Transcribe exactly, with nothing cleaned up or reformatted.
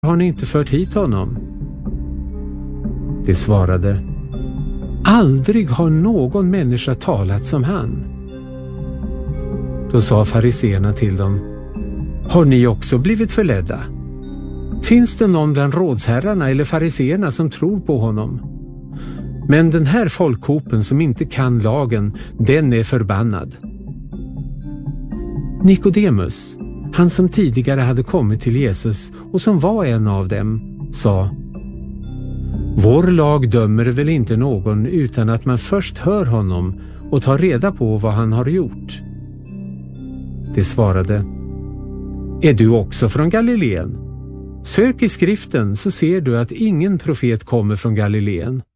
har ni inte fört hit honom? De svarade: aldrig har någon människa talat som han. Då sa fariseerna till dem: har ni också blivit förledda? Finns det någon bland rådsherrarna eller fariseerna som tror på honom? Men den här folkhopen som inte kan lagen, den är förbannad. Nikodemus, han som tidigare hade kommit till Jesus och som var en av dem, sa: vår lag dömer väl inte någon utan att man först hör honom och tar reda på vad han har gjort. De svarade: är du också från Galileen? Sök i skriften så ser du att ingen profet kommer från Galileen.